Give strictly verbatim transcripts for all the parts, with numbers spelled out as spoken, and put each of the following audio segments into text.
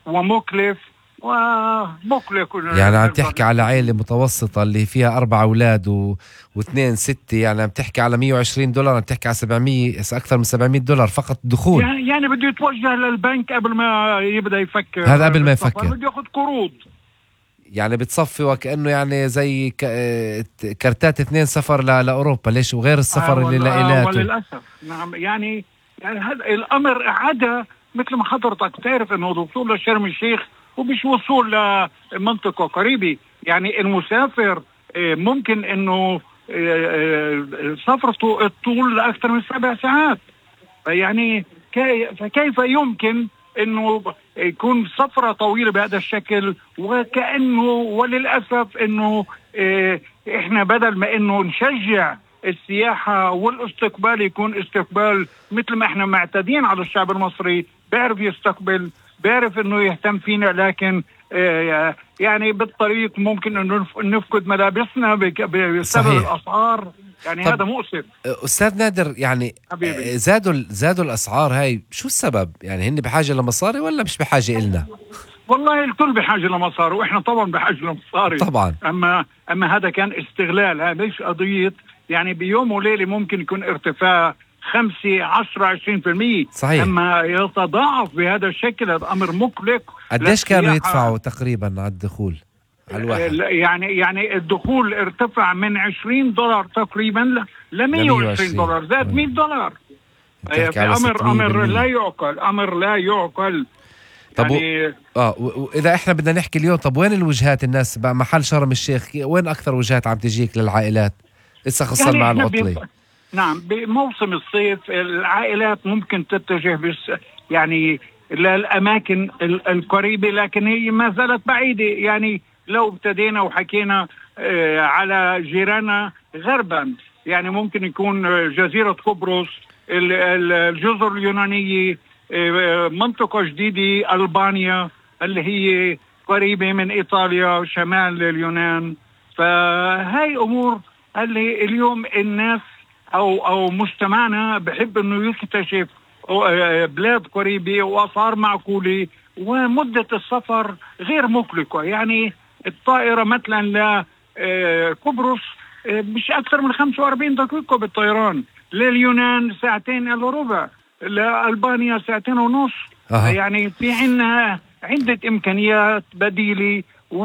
ومكلف ومكلف. يعني عم تحكي على عائلة متوسطة اللي فيها أربع أولاد و... واثنين ستة، يعني عم تحكي على مية وعشرين دولار، عم تحكي على سبعمية، أكثر من سبعمية دولار فقط دخول. يعني, يعني بده يتوجه للبنك قبل ما يبدأ يفكر. هذا قبل ما يفكر بده ياخذ قروض. يعني بتصفي وكأنه يعني زي ك... كرتات اثنين سفر ل... لأوروبا. ليش؟ وغير السفر آه اللي لإلاته. وللأسف نعم. يعني يعني هذا الأمر عدا مثل ما حضرتك تعرف إنه الوصول لشرم الشيخ ومش وصول لمنطقة قريبة. يعني المسافر ممكن إنه سفرته الطول لأكثر من سبع ساعات. يعني فكيف يمكن إنه يكون سفرة طويلة بهذا الشكل؟ وكأنه وللأسف إنه إحنا بدل ما إنه نشجع السياحة والاستقبال يكون استقبال مثل ما إحنا معتادين على الشعب المصري، بيعرف يستقبل، بيعرف إنه يهتم فينا، لكن يعني بالطريق ممكن إنه نفقد ملابسنا بسبب الأسعار. يعني هذا مؤسف. أستاذ نادر، يعني حبيبي. زادوا زادوا الأسعار هاي، شو السبب؟ يعني هن بحاجة لمصاري ولا مش بحاجة إلنا؟ والله الكل بحاجة لمصاري، وإحنا طبعا بحاجة لمصاري طبعا. أما أما هذا كان استغلال، هذا ليش قضية يعني بيوم وليلة ممكن يكون ارتفاع خمسة عشرة عشرين في المية. صحيح. أما يتضاعف بهذا الشكل هذا أمر مقلق. قديش كانوا يدفعوا تقريبا على الدخول على الواحد؟ يعني يعني الدخول ارتفع من عشرين دولار تقريبا ل مية وعشرين دولار، زاد مية دولار. أمر أمر لا يعقل، أمر لا يعقل. طب يعني اه واذا احنا بدنا نحكي اليوم، طب وين الوجهات الناس محل شرم الشيخ؟ وين اكثر وجهات عم تجيك للعائلات لسه خاصة يعني مع العطلة؟ بي... نعم، بموسم الصيف العائلات ممكن تتجه بس يعني للأماكن القريبة، لكن هي ما زالت بعيدة. يعني لو ابتدينا وحكينا آه على جيراننا غربا، يعني ممكن يكون جزيرة قبرص، الجزر اليونانية، آه منطقة جديدة ألبانيا اللي هي قريبة من إيطاليا شمال اليونان. فهاي أمور اللي اليوم الناس أو أو مجتمعنا بحب إنه يكتشف بلاد قريبة وأسعار معقولة ومدة السفر غير مقلقة. يعني الطائرة مثلا لقبرص مش أكثر من خمسة وأربعين دقيقة بالطيران، لليونان ساعتين إلا ربع، لألبانيا ساعتين ونص. أه. يعني في عنا عدة إمكانيات بديلة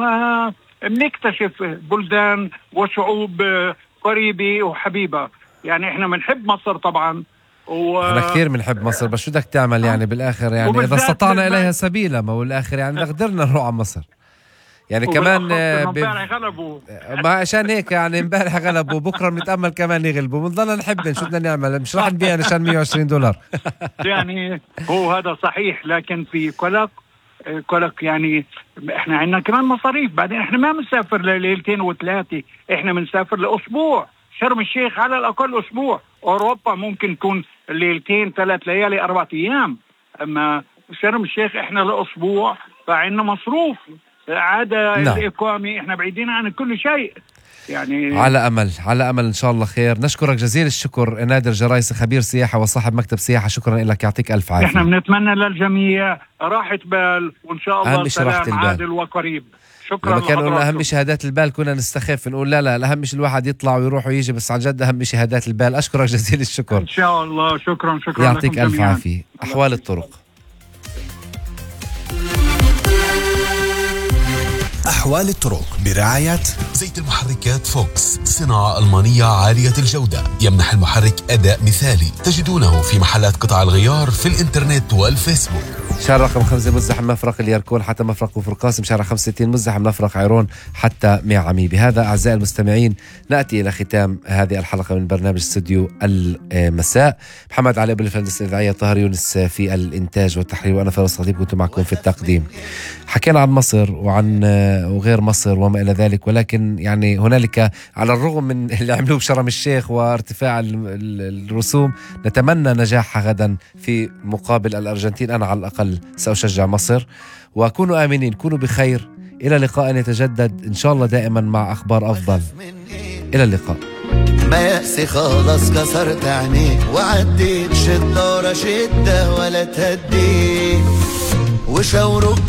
ونكتشف بلدان وشعوب قريبة وحبيبة. يعني إحنا بنحب مصر طبعا، و... احنا كثير بنحب مصر، بس شو بدك تعمل يعني بالاخر؟ يعني اذا استطعنا اليها سبيلا، ما هو الاخر يعني قدرنا نروح على مصر. يعني كمان امبارح غلبوا، ما عشان هيك يعني امبارح غلبوا، بكره بنتامل كمان يغلبوا، بنضلنا نحب، شو بدنا نعمل؟ مش راح نبيع عشان مية وعشرين دولار. يعني هو هذا صحيح، لكن في قلق قلق. يعني احنا عندنا كمان مصاريف. بعدين احنا ما بنسافر لليلتين وثلاثه، احنا بنسافر لاسبوع. شرم الشيخ على الاقل اسبوع، اوروبا ممكن تكون ليلتين ثلاث ليالي اربع ايام، اما شرم الشيخ احنا لاسبوع، فعندنا مصروف عادة. نعم. الإقامة احنا بعيدين عن كل شيء. يعني على أمل على أمل إن شاء الله خير. نشكرك جزيل الشكر نادر جرايسي، خبير سياحة وصاحب مكتب سياحة. شكرا لك، يعطيك ألف عافية. احنا بنتمنى للجميع راحة بال، وإن شاء الله سلام عادل وقريب. شكرا. لما كان قلنا أهم شهادات البال كنا نستخف نقول لا لا الأهم شيء الواحد يطلع ويروح ويجي، بس عن جد أهم شهادات البال. أشكرك جزيل الشكر. إن شاء الله. شكرا شكرا. يعطيك ألف عافية. أحوال الطرق. أحوال الطرق برعاية زيت المحركات فوكس، صناعة ألمانية عالية الجودة، يمنح المحرك أداء مثالي. تجدونه في محلات قطع الغيار في الإنترنت والفيسبوك. شارع رقم خمسة مزدحم مفرق اليركون حتى مفرق كفر قاسم. شارع خمسة وستين مزدحم مفرق عيرون حتى ميعامي. بهذا أعزائي المستمعين نأتي إلى ختام هذه الحلقة من برنامج استوديو المساء. محمد علي أبو الفندس الإذاعية، طاهر يونس في الإنتاج والتحرير، وأنا فارس خطيب كنت معكم في التقديم. حكينا عن مصر وعن وغير مصر وما إلى ذلك، ولكن يعني هنالك على الرغم من اللي عملوه بشرم الشيخ وارتفاع الرسوم، نتمنى نجاحها غدا في مقابل الأرجنتين. أنا على الأقل سأشجع مصر، وكونوا آمنين، كونوا بخير. إلى لقاء يتجدد إن شاء الله دائما مع أخبار أفضل. إلى اللقاء. ما يأسي خلاص كسرت عينيك وعديت، شدة ورا شدة ولا تهديك وشاورك